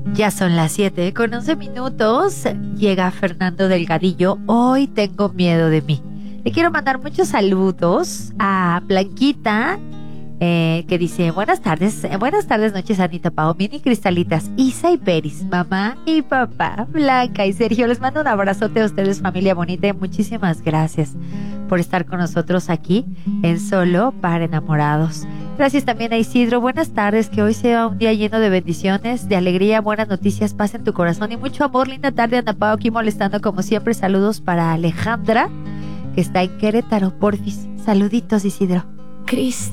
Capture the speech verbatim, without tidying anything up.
Ya son las siete con once minutos. Llega Fernando Delgadillo. Hoy tengo miedo de mí. Le quiero mandar muchos saludos a Blanquita, eh, que dice: buenas tardes, eh, buenas tardes, noches, Anita, Pao, Mini Cristalitas, Isa y Peris, mamá y papá, Blanca y Sergio. Les mando un abrazote a ustedes, familia bonita, y muchísimas gracias por estar con nosotros aquí en Solo para Enamorados. Gracias también a Isidro. Buenas tardes, que hoy sea un día lleno de bendiciones, de alegría, buenas noticias, paz en tu corazón y mucho amor. Linda tarde, Ana Pao, aquí molestando como siempre. Saludos para Alejandra, que está en Querétaro. Porfis, saluditos, Isidro. Cristo.